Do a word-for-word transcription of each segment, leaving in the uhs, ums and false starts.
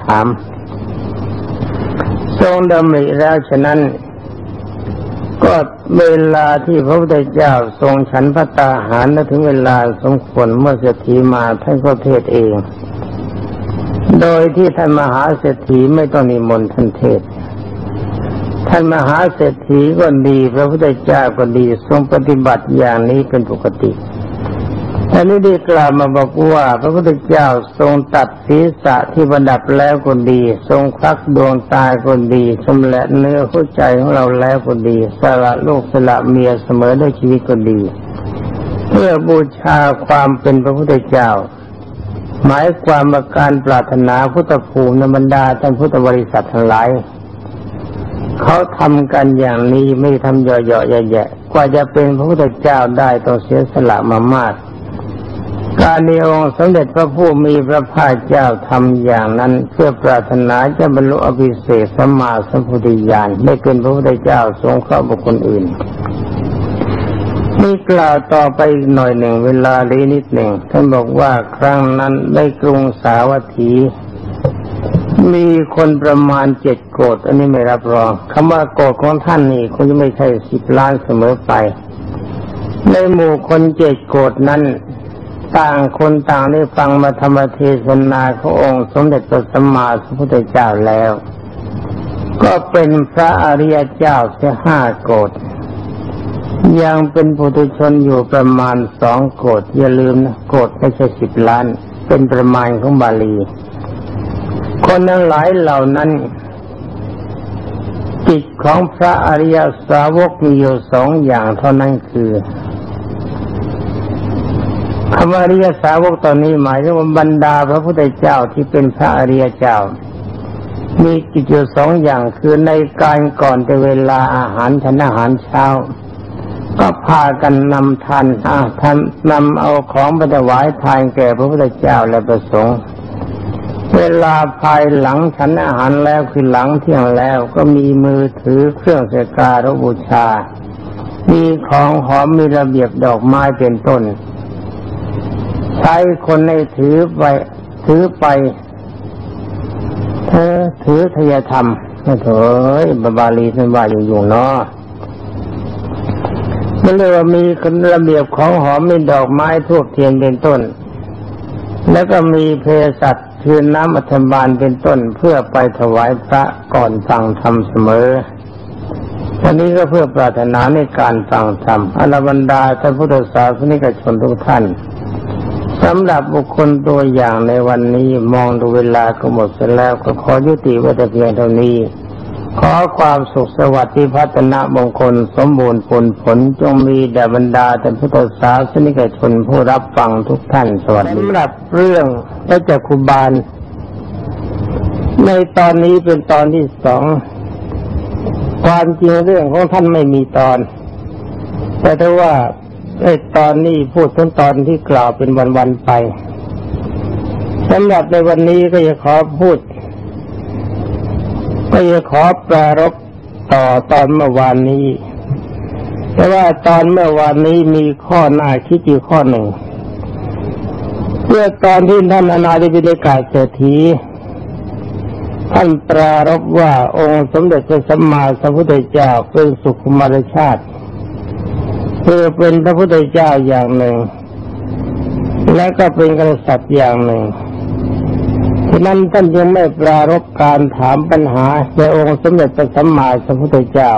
ถามทรงดำริแล้วฉะนั้นก็เวลาที่พระพุทธเจ้าทรงฉันภัตตาหารและถึงเวลาสมควรเมื่อเศรษฐีมาท่านก็เทศเองโดยที่ท่านมหาเศรษฐีไม่ต้องนิมนต์ท่านเทศท่านมหาเศรษฐีก็ดีพระพุทธเจ้าก็ดีทรงปฏิบัติอย่างนี้เป็นปกติท่านนี้ได้กล่าวมาบอกว่าพระพุทธเจ้าทรงตัดศีรษะที่ประดับแล้วก็ดีทรงควักดวงตาก็ดีชำแหละเนื้อหัวใจของเราแล้วก็ดีสละลูกสละเมียเสมอด้วยชีวิตก็ดีเพื่อบูชาความเป็นพระพุทธเจ้าหมายความว่าการปรารถนาพุทธภูมิในบรรดาท่านพุทธบริษัททั้งหลายเขาทำกันอย่างนี้ไม่ทำเหยาะๆแย่ๆกว่าจะเป็นพระพุทธเจ้าได้ต้องเสียสละมามากการในองค์สมเด็จพระผู้มีพระภาคเจ้าทำอย่างนั้นเพื่อปรารถนาจะบรรลุอภิเศษสัมมาสัมพุทธญาณได้เป็นพระพุทธเจ้าสงเคราะห์บุคคลอื่นมีกล่าวต่อไปอีกหน่อยหนึ่งเวลาลีนิดหนึ่งท่านบอกว่าครั้งนั้นในกรุงสาวัตถีมีคนประมาณเจ็ดโกฏอันนี้ไม่รับรองคำว่าโกฏของท่านนี่คงจะไม่ใช่สิบล้านเสมอไปในหมู่คนเจ็ดโกฏนั้นต่างคนต่างได้ฟังมาธรรมเทศนาขององค์สมเด็จพระสัมมาสัมพุทธเจ้าแล้วก็เป็นพระอริยเจ้าเสียห้าโกฏยังเป็นปุถุชนอยู่ประมาณสองโกฏอย่าลืมนะโกฏไม่ใช่สิบล้านเป็นประมาณของบาลีคนทั้งหลายเหล่านั้นจิตของพระอริยสาวกมีอยู่สองอย่างเท่านั้นคือคำว่าอริยสาวกตอนนี้หมายถึงว่าบรรดาพระพุทธเจ้าที่เป็นพระอริยเจ้ามีกิจอยู่สองอย่างคือในการก่อนแต่เวลาอาหารฉันอาหารเช้าก็พากันนำทานอาทานนำเอาของไปถวายทานแก่พระพุทธเจ้าและประสงค์เวลาภายหลังฉันอาหารแล้วคือหลังเที่ยงแล้วก็มีมือถือเครื่องสักการะบูชามีของหอมมีระเบียบดอกไม้เป็นต้นใช้คนให้ถือไปถือไปเธอถือทยธรรมไม่เถอยบาลีท่านว่าอยู่อยู่เนาะมันเรียกว่ามีคนระเบียบของหอมมีดอกไม้ธูปเทียนเป็นต้นแล้วก็มีเภสัชคือน้ำอัฐบาลเป็นต้นเพื่อไปถวายพระก่อนฟังธรรมเสมออันนี้ก็เพื่อปรารถนาในการฟังธรรมอรบรรดาท่านพุทธศาสนิกชนทุกท่านสำหรับบุคคลตัวอย่างในวันนี้มองดูเวลาก็หมดเสียแล้วก็ขอยุติไว้แต่เพียงเท่านี้ขอความสุขสวัสดิ์ที่พัฒนามงคลสมบูรณ์ผลผลจงมีแด่บรรดาท่านพุทธศาสนิกชนผู้รับฟังทุกท่านสวัสดีสำหรับเรื่องพระจักขุบาลในตอนนี้เป็นตอนที่สองความจริงเรื่องของท่านไม่มีตอนแต่ถ้าว่าในตอนนี้พูดถึงตอนที่กล่าวเป็นวันๆไปสำหรับในวันนี้ก็จะขอพูดก็จะขอปรารภต่อตอนเมื่อวานนี้แต่ว่าตอนเมื่อวานนี้มีข้อน่าคิดอยู่ข้อหนึ่งเมื่อตอนที่ท่านอนาถบิณฑิกาเศรษฐีท่านปรารภว่าองค์สมเด็จพระสัมมาสัมพุทธเจ้าเป็นสุขุมารชาติคือเป็นพระพุทธเจ้าอย่างหนึ่งและก็เป็นกษัตริย์อย่างหนึ่งฉะนั้นท่านยังไม่ปรารภการถามปัญหาในองค์สมเด็จพระสัมมาสัมพุทธเจ้า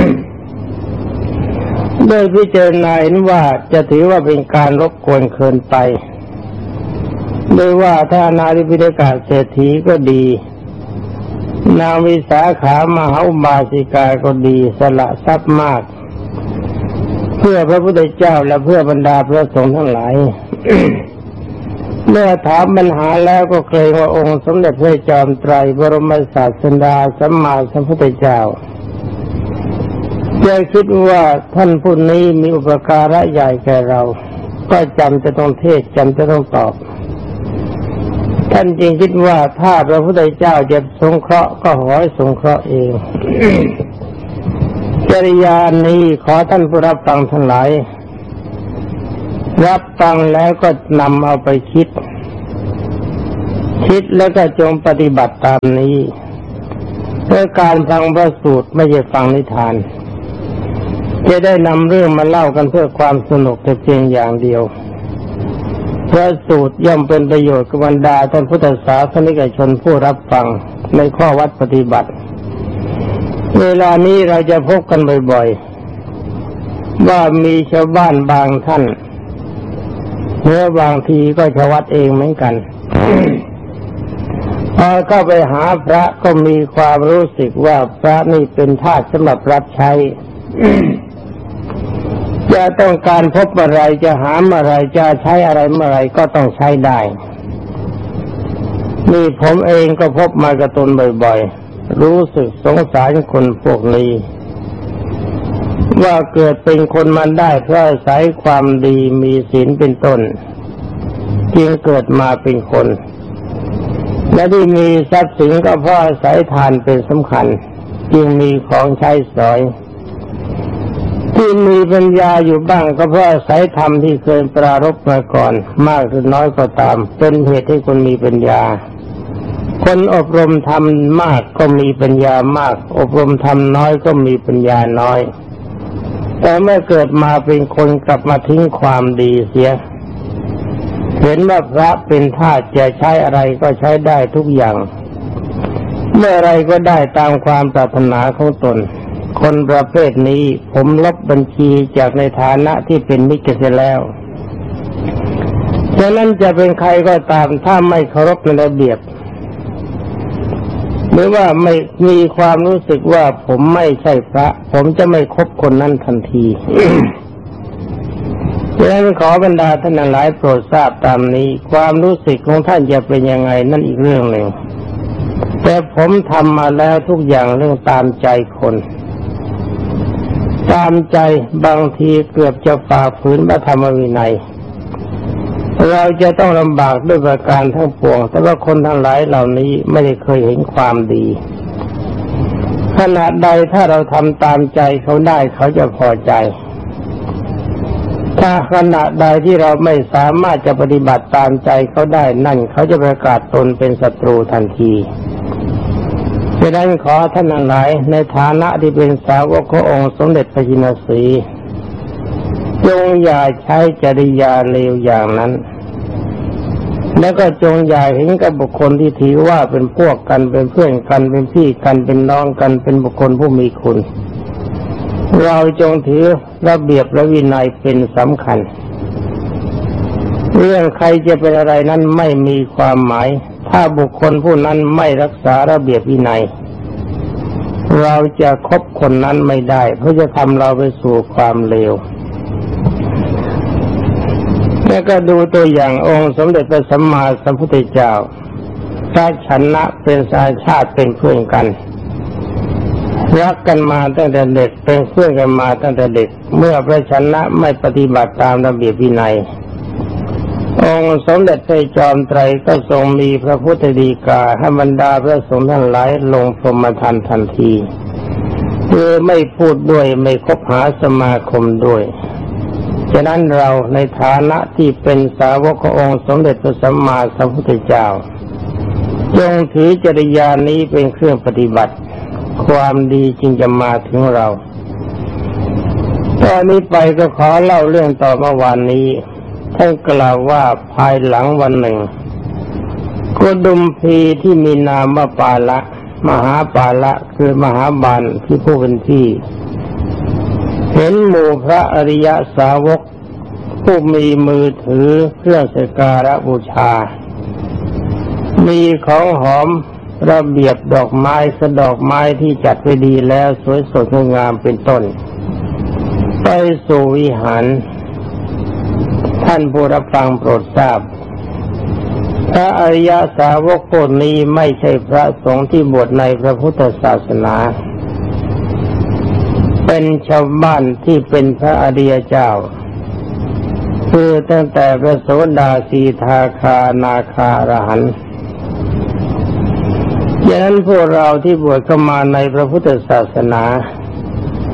โดยพิจารณาเห็นว่าจะถือว่าเป็นการรบกวนเกินไปโดยว่าถ้าอนาถบิณฑิกาเศรษฐีก็ดีนางวิสาขามหาอุบาสิกาก็ดีสละทรัพย์มากเพื่อพระพุทธเจ้าและเพื่อบรรดาพระสงฆ์ทั้งหลาย เมื่อถามปัญหาแล้วก็เกรงว่าองค์สมเด็จพระจอมไตรบรมศาสดาสัมมาสัมพุทธเจ้าจะคิดว่าท่านผู้นี้มีอุปการะใหญ่แก่เราก็จำจะต้องเทศจำจะต้องตอบท่านจึงคิดว่าถ้าพระพุทธเจ้าจะสงเคราะห์ก็ขอให้สงเคราะห์เอง จริยานี้ขอท่านผู้รับฟังทั้งหลายรับฟังแล้วก็นำเอาไปคิดคิดแล้วก็จงปฏิบัติตามนี้เพื่อการฟังพระสูตรไม่ใช่ฟังนิทานจะได้นำเรื่องมาเล่ากันเพื่อความสนุกแต่เพียงอย่างเดียวพระสูตรย่อมเป็นประโยชน์กับบรรดาท่านพุทธศาสนิกชนผู้รับฟังในข้อวัดปฏิบัติเวลานี้เราจะพบกันบ่อยๆว่ามีชาวบ้านบางท่านเมื่อบางทีก็ชวัดเองเหมือนกัน พอเข้าไปหาพระก็มีความรู้สึกว่าพระนี่เป็นทาสสำหรับรับใช้ จะต้องการพบอะไรจะหาอะไรจะใช้อะไรเมื่อไรก็ต้องใช้ได้นี่ผมเองก็พบมากระตุนบ่อยๆรู้สึกสงสารคนพวกนี้ว่าเกิดเป็นคนมาได้เพราะอาศัยความดีมีศีลเป็นต้นจึงเกิดมาเป็นคนและที่มีทรัพย์สินก็เพราะอาศัยทานเป็นสำคัญจึงมีของใช้สอยที่มีปัญญาอยู่บ้างก็เพราะอาศัยธรรมที่เคยปรารภมาก่อนมากหรือน้อยก็ตามเป็นเหตุให้คนมีปัญญาคนอบรมธรรมมากก็มีปัญญามากอบรมธรรมน้อยก็มีปัญญาน้อยแต่เมื่อเกิดมาเป็นคนกลับมาทิ้งความดีเสียเห็นว่าพระเป็นทาสจะใช้อะไรก็ใช้ได้ทุกอย่างเมื่อไรก็ได้ตามความปรารถนาของตนคนประเภทนี้ผมลบบัญชีจากในฐานะที่เป็นมิตรกันเสียแล้วฉะนั้นจะเป็นใครก็ตามถ้าไม่เคารพในระเบียบหรือว่าไม่มีความรู้สึกว่าผมไม่ใช่พระผมจะไม่คบคนนั้นทันที ฉะนั้นขอบรรดาท่านหลายโปรดทราบตามนี้ความรู้สึกของท่านจะเป็นยังไงนั่นอีกเรื่องหนึ่งแต่ผมทำมาแล้วทุกอย่างเรื่องตามใจคนตามใจบางทีเกือบจะฝ่าฝืนพระธรรมวินัยเราจะต้องลำบากด้วยประการทั้งปวงแต่ว่าคนทั้งหลายเหล่านี้ไม่ได้เคยเห็นความดีขณะใดถ้าเราทำตามใจเขาได้เขาจะพอใจถ้าขณะใดที่เราไม่สามารถจะปฏิบัติตามใจเขาได้นั่นเขาจะประกาศตนเป็นศัตรูทันทีฉะนั้นขอท่านทั้งหลายในฐานะที่เป็นสาวกขององค์สมเด็จพระจินสีห์จงอย่าใช้จริยาเลวอย่างนั้นแล้วก็จงอย่าเห็นกับบุคคลที่ถือว่าเป็นพวกกันเป็นเพื่อนกันเป็นพี่กันเป็นน้องกันเป็นบุคคลผู้มีคุณเราจงถือระเบียบและวินัยเป็นสำคัญเรื่องใครจะเป็นอะไรนั้นไม่มีความหมายถ้าบุคคลผู้นั้นไม่รักษาระเบียบวินัยเราจะคบคนนั้นไม่ได้เพราะจะทำเราไปสู่ความเลวแล้วก็ดูตัวอย่างองค์สมเด็จพระสัมมาสัมพุทธเจ้าพระชนะเป็นสายชาติเป็นเพื่อนกันรักกันมาตั้งแต่เด็กเป็นเพื่อนกันมาตั้งแต่เด็กเมื่อพระชนะไม่ปฏิบัติตามระเบียบวินัยองค์สมเด็จพระจอมไตรก็ทรงมีพระพุทธฎีกาให้บรรดาพระสงฆ์ทั้งหลายลงพรหมทานทันทีคือไม่พูดด้วยไม่คบหาสมาคมด้วยฉะนั้นเราในฐานะที่เป็นสาวกขององค์สมเด็จพระสัมมาสัมพุทธเจ้าจงถือจริยานี้เป็นเครื่องปฏิบัติความดีจึงจะมาถึงเราตอนนี้ไปก็ขอเล่าเรื่องต่อเมื่อวานนี้ท่านกล่าวว่าภายหลังวันหนึ่งกุดุมพีที่มีนามว่าปาละมหาปาละคือมหาบาลที่ผู้เป็นพี่เห็นหมู่พระอริยสาวกผู้มีมือถือเครื่องสักการะบูชามีของหอมระเบียบดอกไม้สดอกไม้ที่จัดไว้ดีแล้วสวยสดงดงามเป็นต้นไปสู่วิหารท่านผู้รับฟังโปรดทราบพระอริยสาวกพวกนี้ไม่ใช่พระสงฆ์ที่บวชในพระพุทธศาสนาเป็นชาวบ้านที่เป็นพระอริยเจ้าคือตั้งแต่พระโสดาสีทาคานาคาอรหันต์ฉะนั้นพวกเราที่บวชเข้ามาในพระพุทธศาสนา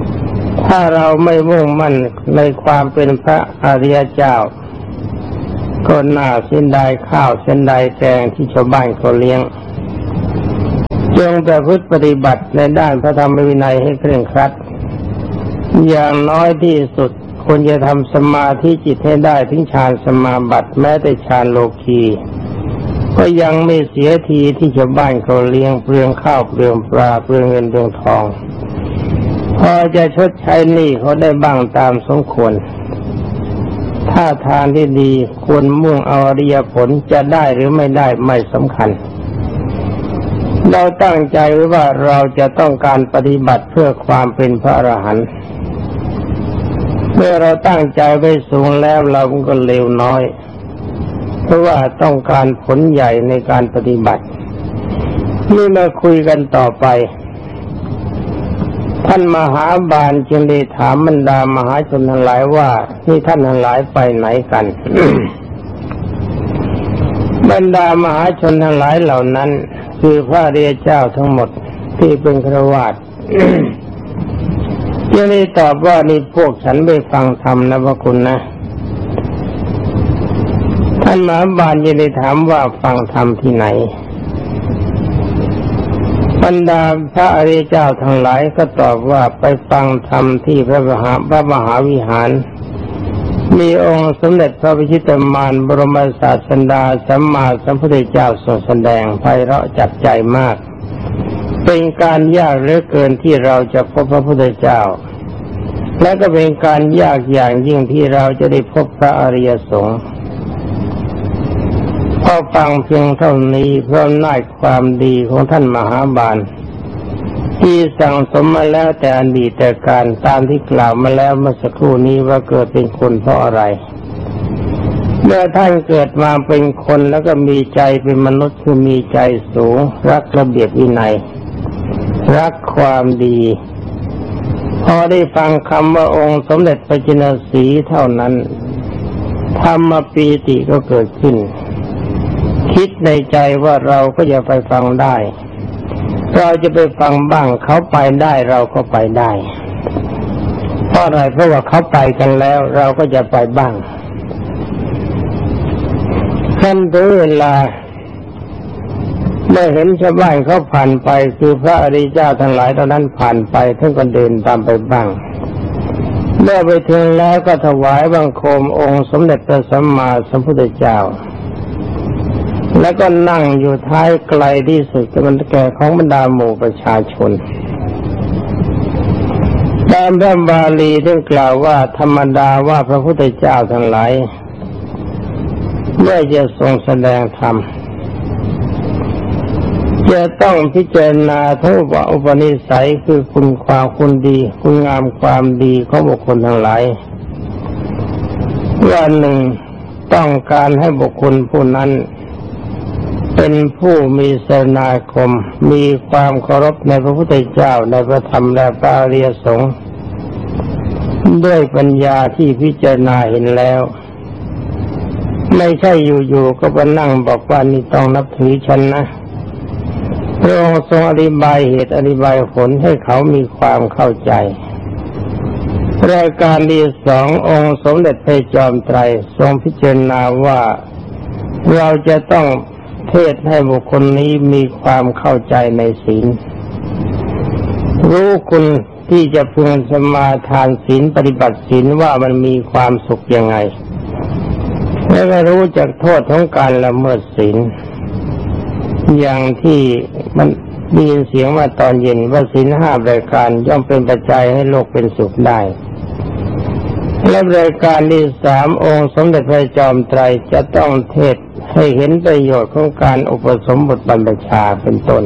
ถ้าเราไม่มุ่งมั่นในความเป็นพระอริยเจ้าก็น่าเสียดายข้าวเสียดายแกงที่ชาวบ้านเขาเลี้ยงจงประพฤติปฏิบัติในด้านพระธรรมวินัยให้เคร่งครัดอย่างน้อยที่สุดควรจะทำสมาธิจิตให้ได้ถึงฌานสมาบัติแม้แต่ฌานโลกีก็ยังไม่เสียทีที่ชาวบ้านเขาเลี้ยงเปลืองข้าวเปลืองปลาเปลืองเงินเปลืองทองพอจะชดใช้หนี้เขาได้บ้างตามสมควรถ้าทางที่ดีควรมุ่งเอาอริยผลจะได้หรือไม่ได้ไม่สำคัญเราตั้งใจไว้ว่าเราจะต้องการปฏิบัติเพื่อความเป็นพระอรหันต์เมื่อเราตั้งใจไว้สูงแล้วเราก็เลวน้อยเพราะว่าต้องการผลใหญ่ในการปฏิบัตินี่มาคุยกันต่อไปท่านมหาบาลจึงได้ถามบรรดามหาชนทั้งหลายว่านี่ท่านทั้งหลายไปไหนกัน บรรดามหาชนทั้งหลายเหล่านั้นคือพระอริยเจ้าทั้งหมดที่เป็นฆราวาส จึงได้ตอบว่านี่พวกฉันไปฟังธรรมนะพระคุณนะท่านมหาบาลจึงได้ถามว่าฟังธรรมที่ไหนบรรดาพระอริยเจ้าทั้งหลายก็ตอบว่าไปฟังธรรมที่พระมหาพระมหาวิหารมีองค์สมเด็จพระพิชิตมารบรมศาสดาสัมมาสัมพุทธเจ้าทรงแสดงไพเราะจับใจมากเป็นการยากเหลือเกินที่เราจะพบพระพุทธเจ้าและก็เป็นการยากอย่างยิ่งที่เราจะได้พบพระอริยสงฆ์พอฟังเพียงเท่านี้เพราะอำนาจความดีของท่านมหาบาลที่สั่งสมมาแล้วแต่อดีตแต่การตามที่กล่าวมาแล้วเมื่อสักครู่นี้ว่าเกิดเป็นคนเพราะอะไรเมื่อท่านเกิดมาเป็นคนแล้วก็มีใจเป็นมนุษย์คือมีใจสูงรักระเบียบวินัยรักความดีพอได้ฟังคำว่าองค์สมเด็จพระจินสีเท่านั้นธรรมปีติก็เกิดขึ้นคิดในใจว่าเราก็จะไปฟังได้เราจะไปฟังบ้างเขาไปได้เราก็ไปได้เพราะอะไรเพราะว่าเขาไปกันแล้วเราก็จะไปบ้างขั้นถึงเวลาเมื่อเห็นชาวบ้านเขาผ่านไปคือพระอริยเจ้าทั้งหลายตอนนั้นผ่านไปท่านก็เดินตามไปบ้างเมื่อไปถึงแล้วก็ถวายบังคมองค์สมเด็จพระสัมมาสัมพุทธเจ้าแล้วก็นั่งอยู่ท้ายไกลที่สุดจะมันแก่ของบรรดาหมู่ประชาชนตามพระบาลีได้กล่าวว่าธรรมดาว่าพระพุทธเจ้าทั้งหลายเมื่อจะทรงแสดงธรรมจะต้องพิจารณาทั้งอุปนิสัยคือคุณความคุณดีคุณงามความดีของบุคคลทั้งหลายว่าหนึ่งต้องการให้บุคคลผู้นั้นเป็นผู้มีศาสนาคมมีความเคารพในพระพุทธเจ้าในพระธรรมและพระอริยสงฆ์ด้วยปัญญาที่พิจารณาเห็นแล้วไม่ใช่อยู่ๆก็มานั่งบอกว่านี่ต้องนับถือฉันนะพระองค์ทรงอธิบายเหตุอธิบายผลให้เขามีความเข้าใจรายการที่สององค์สมเด็จพระจอมไตรทรงพิจารณาว่าเราจะต้องเทศให้บุคคลนี้มีความเข้าใจในศีลรู้คุณที่จะพึงสมาทานศีลปฏิบัติศีลว่ามันมีความสุขยังไงและก็รู้จักโทษของการละเมิดศีลอย่างที่มันมีเสียงว่าตอนเย็นว่าศีลห้ารายการย่อมเป็นปัจจัยให้โลกเป็นสุขได้และรายการที่สามองค์สมเด็จพระจอมไตรจะต้องเทศให้เห็นประโยชน์ของการอุปสมบทบรรพชาเป็นต้น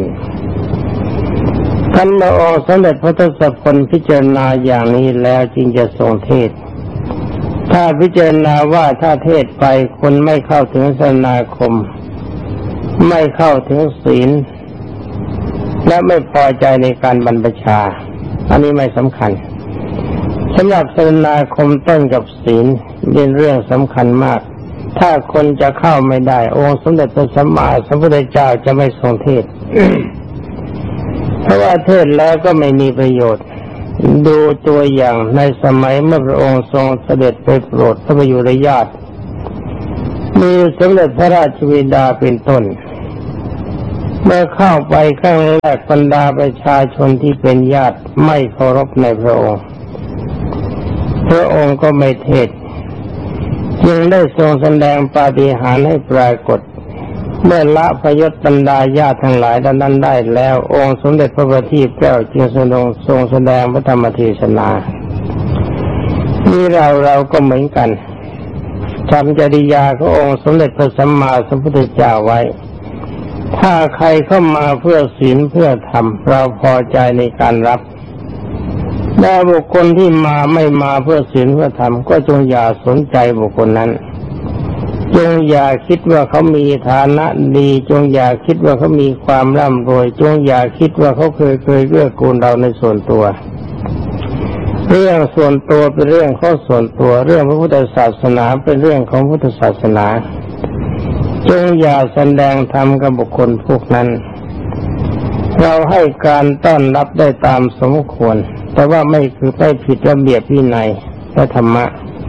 ท่านละองค์สมเด็จพระทศพลพิจารณาอย่างนี้แล้วจึงจะทรงเทศถ้าพิจารณาว่าถ้าเทศไปคนไม่เข้าถึงศาสนาคมไม่เข้าถึงศีลและไม่พอใจในการบรรพชาอันนี้ไม่สำคัญสำหรับศาสนาคมต้นกับศีลเป็นเรื่องสำคัญมากถ้าคนจะเข้าไม่ได้องค์สมเด็จพระสัมมาสัมพุทธเจ้าจะไม่ทรงเทศ เพราะว่าเทศแล้วก็ไม่มีประโยชน์ดูตัวอย่างในสมัยเมื่อพระองค์ทรงเสด็จไปโปรดพระประยุรญาติมีสมเด็จพระราชบิดาเป็นต้นเมื่อเข้าไปครั้งแรกบรรดาประชาชนที่เป็นญาติไม่เคารพในพระองค์พระองค์ก็ไม่เทศจึงได้ทรงแสดงปาฏิหาริย์ให้ปรากฏเมื่อละพยศบรรดาญาติทั้งหลายดังนั้นได้แล้วองค์สมเด็จพระบัณฑิตแก้วจึงทรงทรงแสดงพระธรรมเทศนานี่เราเราก็เหมือนกันทำจริยาขององค์สมเด็จพระสัมมาสัมพุทธเจ้าไว้ถ้าใครเข้ามาเพื่อศีลเพื่อธรรมเราพอใจในการรับแต่บุคคลที่มาไม่มาเพื่อศีลเพื่อธรรมก็จงอย่าสนใจบุคคลนั้นจงอย่าคิดว่าเขามีฐานะดีจงอย่าคิดว่าเขามีความร่ำรวยจงอย่าคิดว่าเขาเคยเคยเกื้อกูลเราในส่วนตัวเรื่องส่วนตัวเป็นเรื่องของส่วนตัวเรื่องพระพุทธศาสนาเป็นเรื่องของพุทธศาสนาจงอย่าแสดงธรรมกับบุคคลพวกนั้นเราให้การต้อนรับได้ตามสมควรแต่ว่าไม่คือไม่ผิดระเบียบวินัยและธรรมะ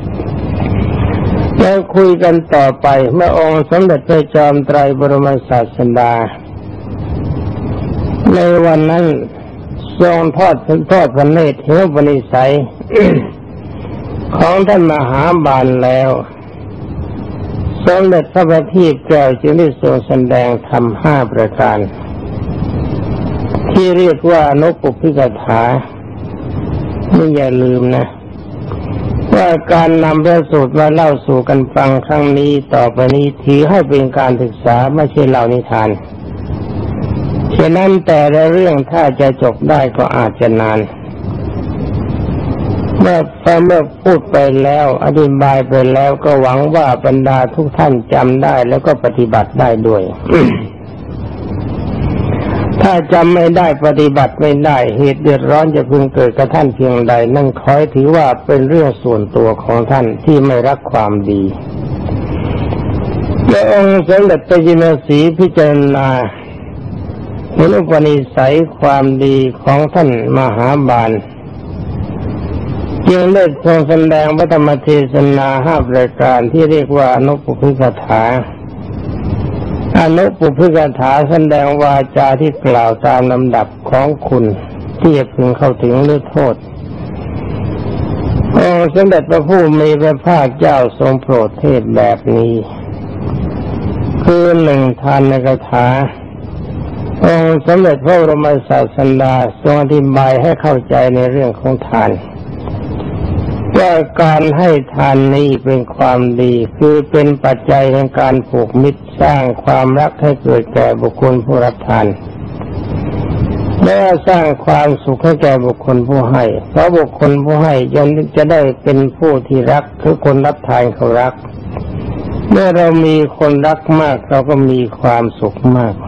แล้วคุยกันต่อไปเมื่อองค์สมเด็จพระจอมไตรบรมศาสดาในวันนั้นทรงทอดทอดพระเนตรเห็นอุปนิสัย ของท่านมหาบาลแล้วสมเด็จพระบัณฑิตแก้วจึงได้ทรงแสดงธรรมห้าประการที่เรียกว่าอนุปพิกถาไม่อย่าลืมนะว่าการนำพระสูตรมาเล่าสู่กันฟังครั้งนี้ต่อไปนี้ถือให้เป็นการศึกษาไม่ใช่เล่านิทานฉะนั้นแต่ละเรื่องถ้าจะจบได้ก็อาจจะนานเมื่อเมื่อพูดไปแล้วอธิบายไปแล้วก็หวังว่าบรรดาทุกท่านจำได้แล้วก็ปฏิบัติได้ด้วย ถ้าจำไม่ได้ปฏิบัติไม่ได้เหตุเดือดร้อนจะพึงเกิดกับท่านเพียงใดนั่นขอให้ถือว่าเป็นเรื่องส่วนตัวของท่านที่ไม่รักความดีและองค์สมเด็จพระจินสีพิจารณาเห็นอุปนิสัยความดีของท่านมหาบาลจึงได้ทรงแสดงพระธรรมเทศนาห้าประการที่เรียกว่าอนุปพิกถาอนุปพิกถาแสดงวาจาที่กล่าวตามลำดับของคุณที่จะพึงเข้าถึงหรือโทษองค์สมเด็จพระผู้มีพระภาคเจ้าทรงโปรดเทศแบบนี้คือหนึ่งทานในคาถาองค์สมเด็จพระบรมศาสดาทรงอธิบายให้เข้าใจในเรื่องของทานว่าการให้ทานนี้เป็นความดีคือเป็นปัจจัยในการผูกมิตรสร้างความรักให้เกิดแก่บุคคลผู้รับทานและสร้างความสุขให้แก่บุคคลผู้ให้เพราะบุคคลผู้ให้ย่อมจะได้เป็นผู้ที่รักคือคนรับทานเขารักเมื่อเรามีคนรักมากเราก็มีความสุขมาก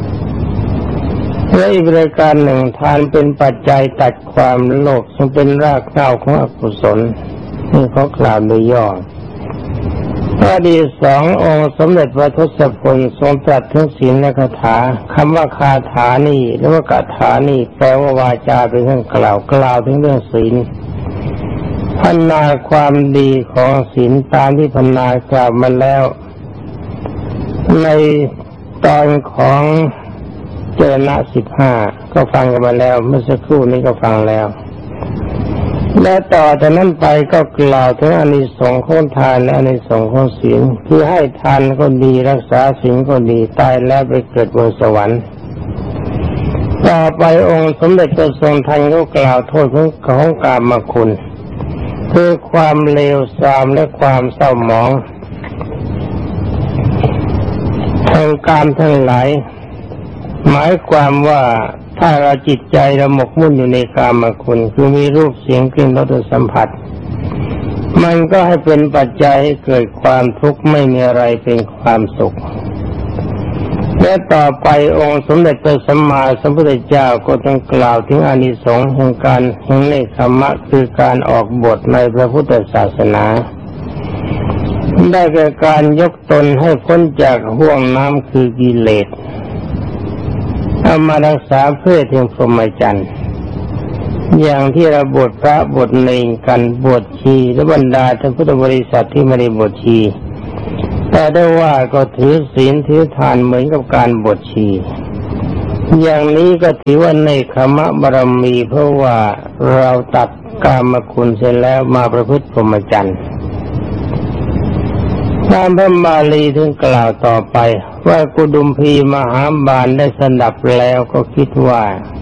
และอีกรายการหนึ่งทานเป็นปัจจัยตัดความโลภซึ่งเป็นรากเหง้าของอกุศลนี่เขากล่าวโดยย่อข้อที่สององค์สมเด็จพระทศพลทรงตรัสถึงศีลและคาถาคำว่าคาถานี่หรือว่าคาถานี่แปลว่าวาจาเป็นเครื่องกล่าวกล่าวถึงเรื่องศีลพรรณนาความดีของศีลตามที่พรรณนากล่าวมาแล้วในตอนของเจรณะสิบห้าก็ฟังกันมาแล้วเมื่อสักครู่นี้ก็ฟังแล้วและต่อจากนั้นไปก็กล่าวถึงอานิสงส์ของทานและอานิสงส์ของศีลคือให้ทานก็ดีรักษาศีลก็ดีตายแล้วไปเกิดบนสวรรค์ต่อไปองค์สมเด็จพระทรงทันก็กล่าวโทษของของกามคุณคือความเลวทรามและความเศร้าหมองทางกามทั้งหลายหมายความว่าถ้าเราจิตใจเราหมกมุ่นอยู่ในกามคุณคือมีรูปเสียงกลิ่นรสสัมผัสมันก็ให้เป็นปัจจัยให้เกิดความทุกข์ไม่มีอะไรเป็นความสุขและต่อไปองค์สมเด็จพระสัมมาสัมพุทธเจ้าก็ต้องกล่าวถึงอานิสงส์แห่งการแห่งเนคขมะคือการออกบวชในพระพุทธศาสนาได้แก่การยกตนให้พ้นจากห่วงน้ำคือกิเลสเอามารักษาเพื่อถึงพรหมจรรย์อย่างที่เราบวชพระบวชเนรกันบวชชีและบรรดาท่านพุทธบริษัทที่ไม่ได้บวชชีแต่ได้ว่าก็ถือศีลถือทานเหมือนกับการบวชชีอย่างนี้ก็ถือว่าในขมะบารมีเพราะว่าเราตัดกามคุณเสร็จแล้วมาประพฤติพรหมจรรย์ตามพระบาลีถึงกล่าวต่อไปว่ากุดุมพีมหาบาลได้สดับแล้วก็คิดว่า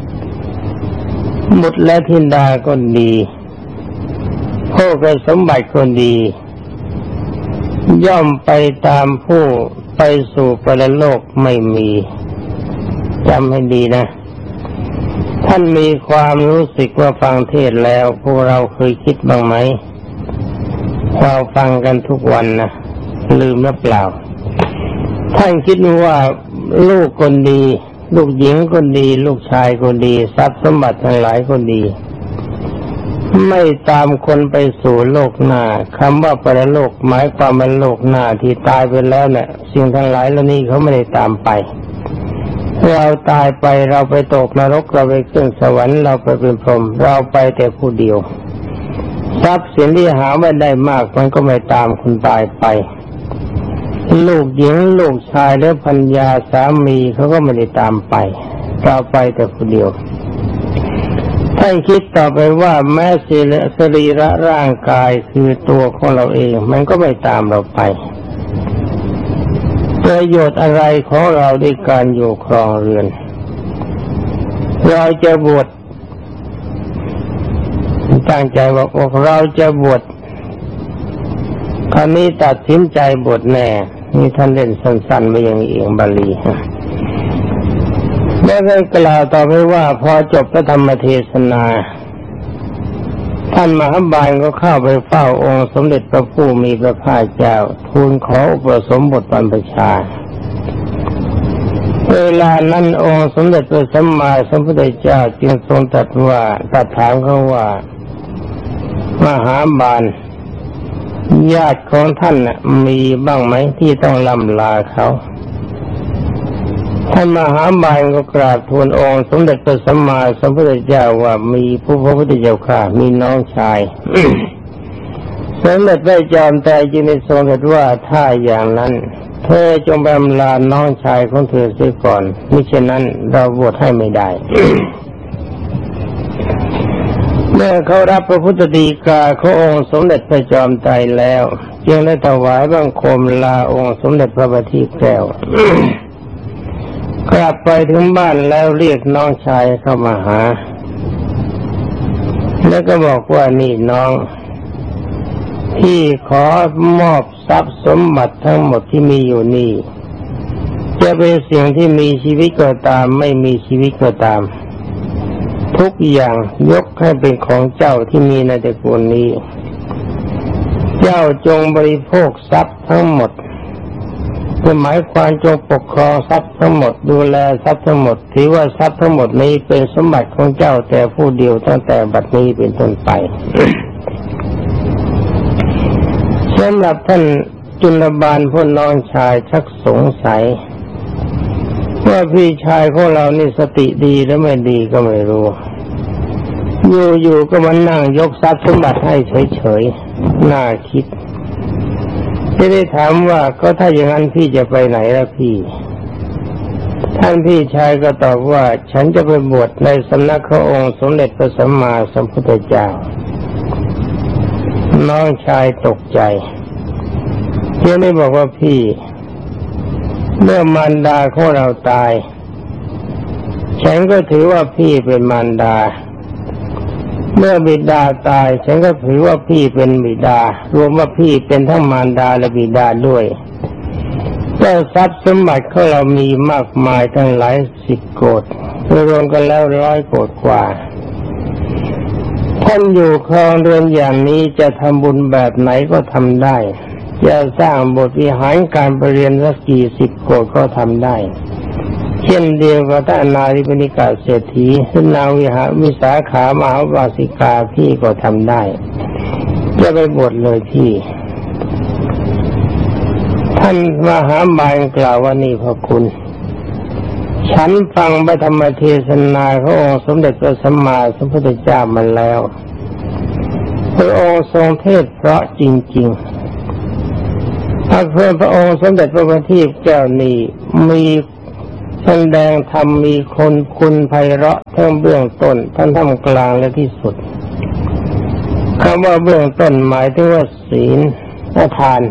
บุตรและธิดาก็ดีโภคสมบัติก็ดีย่อมไปตามผู้ไปสู่ปรโลกไม่มีจำให้ดีนะท่านมีความรู้สึกว่าฟังเทศแล้วพวกเราเคยคิดบ้างไหมเราฟังกันทุกวันนะลืมหรือเปล่าท่านคิดว่าลูกคนดีลูกหญิงคนดีลูกชายคนดีทรัพย์สมบัติทั้งหลายคนดีไม่ตามคนไปสู่โลกหน้าคำว่าปรโลกหมายความว่าโลกหน้าที่ตายไปแล้วเนี่ยสิ่งทั้งหลายเหล่านี้เขาไม่ได้ตามไปเราตายไปเราไปตกนรกเราไปขึ้นสวรรค์เราไปเป็นพรหมเราไปแต่ผู้เดียวทรัพย์สินที่หาไม่ได้มากมันก็ไม่ตามคนตายไปลูกหญิงลูกชายและภรรยาสามีเขาก็ไม่ได้ตามไปเราไปแต่ผู้เดียวท่านคิดต่อไปว่าแม้สรีระร่างกายคือตัวของเราเองมันก็ไม่ตามเราไปประโยชน์อะไรของเราด้วยการอยู่ครองเรือนเราจะบวชตั้งใจว่าเราจะบวชคราวนี้ตัดสินใจบวชแน่นี่ท่านเล่นสั้นๆไปอย่างเองบาลีแล้วก็กล่าวต่อไปว่าพอจบพระธรรมเทศนาท่านมหาบาลก็เข้าไปเฝ้าองค์สมเด็จพระผู้มีพระภาคเจ้าทูลขออุปสมบทบรรพชาเวลานั้นองค์สมเด็จพระสัมมาสัมพุทธเจ้าจึงทรงตรัสว่าตรัสถามเขาว่ามหาบาลญาติของท่านน่ะมีบ้างไหมที่ต้องล่ำลาเขาท่านมหาบาลก็กราบทูลองค์สมเด็จพระสัมมาสัมพุทธเจ้าว่ามีผู้พระพุทธเจ้าข้ามีน้องชาย สมเด็จพระจอมไตรจึงได้ทรงตรัสว่าถ้าอย่างนั้นเธอจงไปอำลาน้องชายของเธอเสียก่อนมิฉะนั้นเราบวชให้ไม่ได้ เมื่อเขารับพระพุทธฎีกาขององค์สมเด็จพระจอมไตรแล้วจึงได้ถวายบังคมลาองค์สมเด็จพระบัณฑิตแก้ว กลับไปถึงบ้านแล้วเรียกน้องชายเข้ามาหาแล้วก็บอกว่านี่น้องพี่ขอมอบทรัพย์สมบัติทั้งหมดที่มีอยู่นี่จะเป็นสิ่งที่มีชีวิตก็ตามไม่มีชีวิตก็ตามทุกอย่างยกให้เป็นของเจ้าที่มีในตระกูลนี้เจ้าจงบริโภคทรัพย์ทั้งหมดหมายความจงปกครองทรัพย์ทั้งหมดดูแลทรัพย์ทั้งหมดถือว่าทรัพย์ทั้งหมดนี้เป็นสมบัติของเจ้าแต่ผู้เดียวตั้งแต่บัดนี้เป็นต้นไป สำหรับท่านจุลบาลผู้น้องชายชักสงสัยว่าพี่ชายของเรานี่สติดีหรือไม่ดีก็ไม่รู้อยู่ๆก็มานั่งยกทรัพย์สมบัติให้เฉยๆน่าคิดจะได้ถามว่าก็ถ้าอย่างนั้นพี่จะไปไหนล่ะพี่ท่านพี่ชายก็ตอบว่าฉันจะไปบวชในสำนักขององค์สมเด็จพระสัมมาสัมพุทธเจ้าน้องชายตกใจเจ้าได้บอกว่าพี่เมื่อมารดาของเราตายฉันก็ถือว่าพี่เป็นมารดาเมื่อบิดาตายฉันก็ถือว่าพี่เป็นบิดารวมว่าพี่เป็นทั้งมารดาและบิดาด้วยแต่ทรัพย์สมบัติของเรามีมากมายทั้งหลายสิบโกฏรวมกันแล้วร้อยโกฏกว่าท่านอยู่ครองเรือนอย่างนี้จะทำบุญแบบไหนก็ทำได้จะสร้างบทวิหารการประเรียนสักกี่สิบโกฏก็ทำได้เช่นเดียวกับท่านนาริปนิกาเศรษฐีท่านนางวิหาวิสาขามหาวาสิกาพี่ก็ทำได้จะไปบวชเลยพี่ท่านมหาบาลกล่าวว่านี่พระคุณฉันฟังพระธรรมเทศนาขององค์สมเด็จพระสัมมาสัมพุทธเจ้ามาแล้วพระองค์ทรงเทศน์เพราะจริงๆพระเพื่อนพระองค์สมเด็จพระบัณฑิตเจ้านี้มีแสดงธรรมมีคนคุณไพเราะทั้งเบื้องต้นทั้งท่ามกลางและที่สุดคำว่าเบื้องต้นหมายถึงว่าศีลและทาน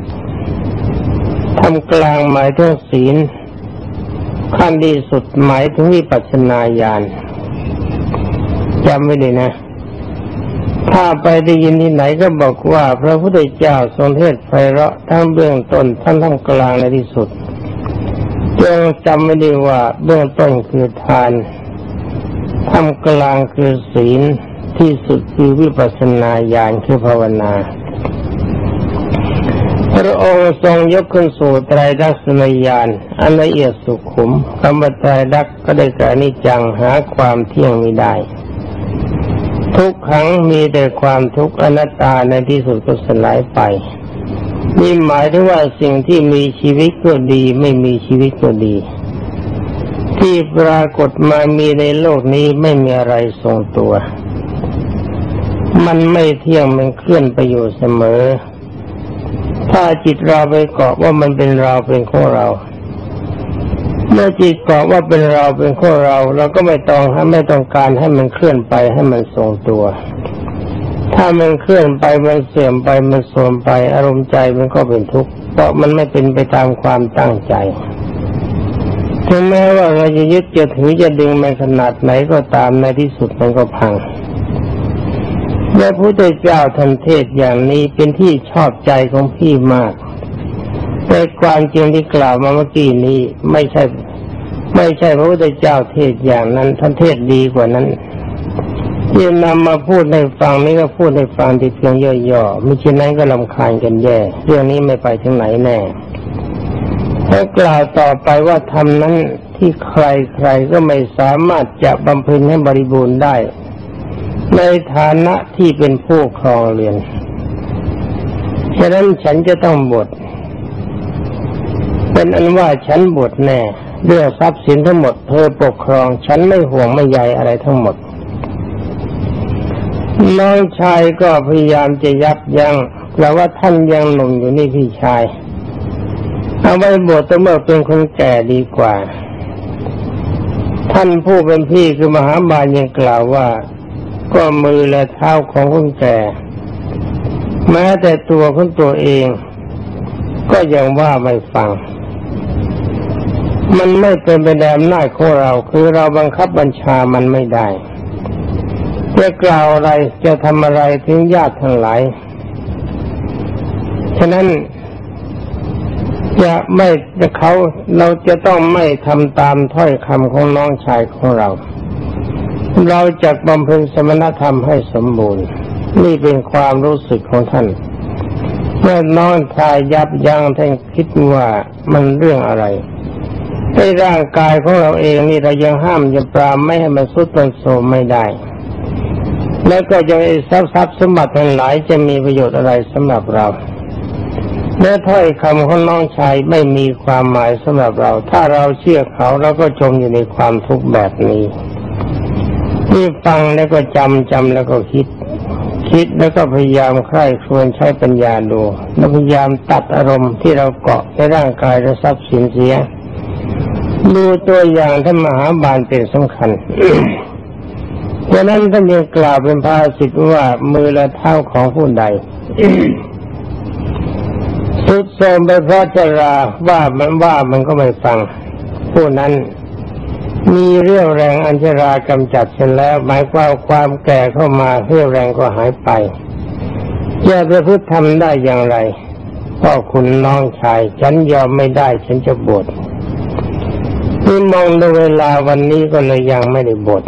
ท่ามกลางหมายถึงศีลขั้นที่สุดหมายถึงวิปัสสนาญาณจำไว้เลยนะถ้าไปได้ยินที่ไหนก็บอกว่าพระพุทธเจ้าทรงเทศน์ไพเราะทั้งเบื้องต้นทั้งท่ามกลางและที่สุดจงจำไว้ดีว่าเบื้องต้นคือทานท่ามกลางคือศีลที่สุดคือวิปัสสนาญาณคือภาวนาพระองค์ทรงยกขึ้นสู่ไตรลักษณญาณอันละเอียดสุขุมคำว่าไตรลักษณ์ก็ได้แก่อนิจจังหาความเที่ยงไม่ได้ทุกขังมีแต่ความทุกข์อนัตตาในที่สุดก็สลายไปนี่หมายถึงว่าสิ่งที่มีชีวิตก็ดีไม่มีชีวิตก็ดีที่ปรากฏมามีในโลกนี้ไม่มีอะไรทรงตัวมันไม่เที่ยงมันเคลื่อนไปอยู่เสมอถ้าจิตเราไปเกาะว่ามันเป็นเราเป็นของเราเมื่อจิตเกาะว่าเป็นเราเป็นของเราเราก็ไม่ต้องไม่ต้องการให้มันเคลื่อนไปให้มันทรงตัวถ้ามันเคลื่อนไปมันเสื่อมไปมันโทรมไปอารมณ์ใจมันก็เป็นทุกข์เพราะมันไม่เป็นไปตามความตั้งใจถึงแม้ว่าเราจะยึดจะถือจะดึงมันขนาดไหนก็ตามในที่สุดมันก็พังพระพุทธเจ้าท่านเทศอย่างนี้เป็นที่ชอบใจของพี่มากแต่ความจริงที่กล่าวมาเมื่อกี้นี้ไม่ใช่ไม่ใช่พระพุทธเจ้าเทศอย่างนั้นท่านเทศดีกว่านั้นที่นำมาพูดให้ฟังนี้ก็พูดให้ฟังทีเพียงย่อๆมิฉะนั้นก็รำคาญกันแย่เรื่องนี้ไม่ไปถึงไหนแน่ถ้ากล่าวต่อไปว่าธรรมนั้นที่ใครๆก็ไม่สามารถจะบำเพ็ญให้บริบูรณ์ได้ในฐานะที่เป็นผู้ครองเรือนฉะนั้นฉันจะต้องบวชเป็นอันว่าฉันบวชแน่เรื่องทรัพย์สินทั้งหมดเธอปกครองฉันไม่ห่วงไม่ใยอะไรทั้งหมดน้องชายก็พยายามจะยับยั้งแต่ว่าท่านยังหนุ่มอยู่นี่พี่ชายเอาไว้บวชแต่เมื่อเป็นคนแก่ดีกว่าท่านผู้เป็นพี่คือมหาบาลยังกล่าวว่าก็มือและเท้าของคนแก่แม้แต่ตัวของตัวเองก็ยังว่าไม่ฟังมันไม่เป็นไปตามอำนาจของเราคือเราบังคับบัญชามันไม่ได้จะกล่าวอะไรจะทำอะไรถึงญาติทั้งหลายฉะนั้นจะไม่จะเขาเราจะต้องไม่ทำตามถ้อยคำของน้องชายของเราเราจะบำเพ็ญสมณธรรมให้สมบูรณ์นี่เป็นความรู้สึกของท่านเมื่อน้องชายยับยั้งท่านคิดว่ามันเรื่องอะไรในร่างกายของเราเองนี่เรายังห้ามยังปรามไม่ให้มันสุดทรุดโทรมไม่ได้แล้วก็จะทรัพย์ทรัพย์สมบัติทั้งหลายจะมีประโยชน์อะไรสำหรับเราเมื่อถ้อยคำของน้องชายไม่มีความหมายสำหรับเราถ้าเราเชื่อเขาเราก็จมอยู่ในความทุกข์แบบนี้ที่ฟังแล้วก็จำจำแล้วก็คิดคิดแล้วก็พยายามใคร่ครวญใช้ปัญญาดูแล้วพยายามตัดอารมณ์ที่เราเกาะในร่างกายและทรัพย์สินเสียดูตัวอย่างท่านมหาบาลเป็นสำคัญ ฉะนั้นท่านยังกล่าวเป็นภาษิตว่ามือและเท้าของผู้ใด สุดโทรมไปเพราะชราว่ามันว่ามันก็ไม่ฟังผู้นั้นมีเรี่ยวแรงอัญชรากำจัดเสร็จแล้วหมายความความแก่เข้ามาเรี่ยวแรงก็หายไปจะประพฤติทำได้อย่างไรพ่อคุณน้องชายฉันยอมไม่ได้ฉันจะบวชที่มองดูเวลาวันนี้ก็เลยยังไม่ได้บวช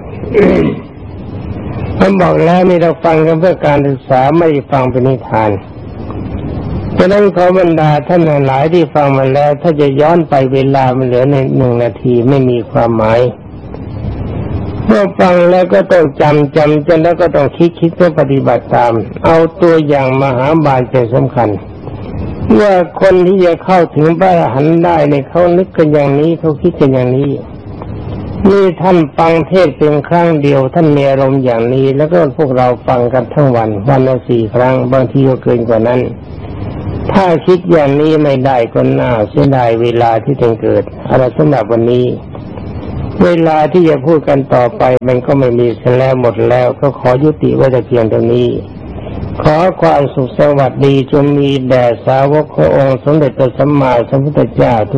ผมบอกแล้วนี่เราฟังกันเพื่อการศึกษาไม่ได้ฟังเป็นนิทานฉะนั้นขอบรรดาท่านหลายที่ฟังมาแล้วถ้าจะย้อนไปเวลามันเหลือในหนึ่งนาทีไม่มีความหมายเมื่อฟังแล้วก็ต้องจำจำจนแล้วก็ต้องคิดคิดเพื่อปฏิบัติตามเอาตัวอย่างมหาบาลเป็นสำคัญว่าคนที่จะเข้าถึงพระอรหันต์ได้ในเขานึกกันอย่างนี้เขาคิดกันอย่างนี้นี่ท่านฟังเทศเป็นครั้งเดียวท่านมีอารมณ์อย่างนี้แล้วก็พวกเราฟังกันทั้งวันวันละสี่ครั้งบางทีก็เกินกว่านั้นถ้าคิดอย่างนี้ไม่ได้ก็น่าเสียดายเวลาที่ถึงเกิดอะไรสำหรับวันนี้เวลาที่จะพูดกันต่อไปมันก็ไม่มีเสียแล้วหมดแล้วก็ขอยุติไว้แต่เพียงเท่านี้ขอความสุขสวัสดีจงมีแด่สาวกขององค์สมเด็จพระสัมมาสัมพุทธเจ้า